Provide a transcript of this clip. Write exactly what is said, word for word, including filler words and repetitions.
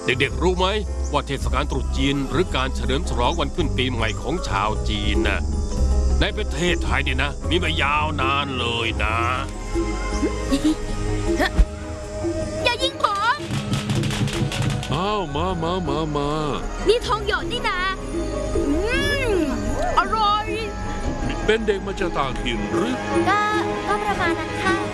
เด็กๆรู้ไหมว่าเทศกาลตรุษจีนหรือการเฉลิมฉลองวันขึ้นปีใหม่ของชาวจีนนะในประเทศไทยเนี่ยนะมีมายาวนานเลยนะอย่ายิงผมอ้าวมามามามานี่ทองหยอดนี่นะอืมอร่อยเป็นเด็กมาจากต่างถิ่นหรือก็ก็ประมาณนั้นค่ะ